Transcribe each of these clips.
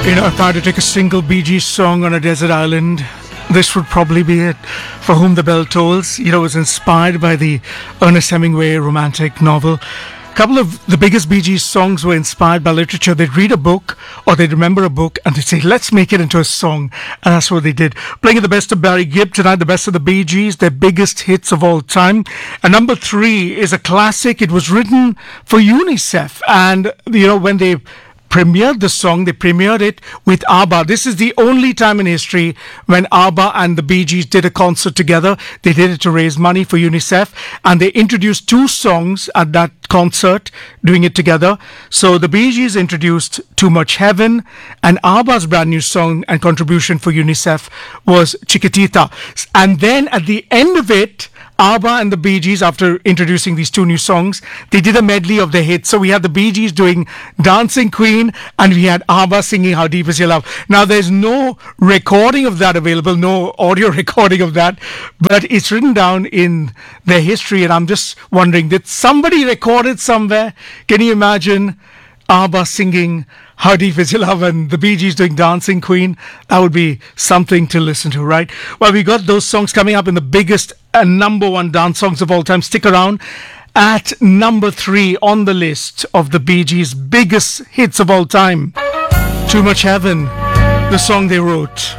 You know, if I had to take a single Bee Gees song on a desert island, this would probably be it. For Whom the Bell Tolls, you know, was inspired by the Ernest Hemingway romantic novel. A couple of the biggest Bee Gees songs were inspired by literature. They'd read a book or they'd remember a book and they'd say, let's make it into a song. And that's what they did. Playing the best of Barry Gibb tonight, the best of the Bee Gees, their biggest hits of all time. And number 3 is a classic. It was written for UNICEF. And, you know, when they premiered the song, they premiered it with ABBA. This is the only time in history when ABBA and the Bee Gees did a concert together. They did it to raise money for UNICEF, and they introduced 2 songs at that concert, doing it together. So the Bee Gees introduced Too Much Heaven, and ABBA's brand new song and contribution for UNICEF was Chiquitita. And then at the end of it, ABBA and the Bee Gees, after introducing these 2 new songs, they did a medley of the hits. So we had the Bee Gees doing Dancing Queen, and we had ABBA singing How Deep Is Your Love. Now, there's no recording of that available, no audio recording of that, but it's written down in their history, and I'm just wondering, did somebody record it somewhere? Can you imagine ABBA singing How Deep Is Your Love and the Bee Gees doing Dancing Queen? That would be something to listen to, right? Well, we got those songs coming up in the biggest and number 1 dance songs of all time. Stick around. At number 3 on the list of the Bee Gees' biggest hits of all time, Too Much Heaven, the song they wrote.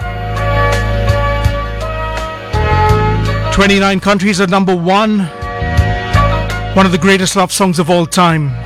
29 countries at number 1. One of the greatest love songs of all time.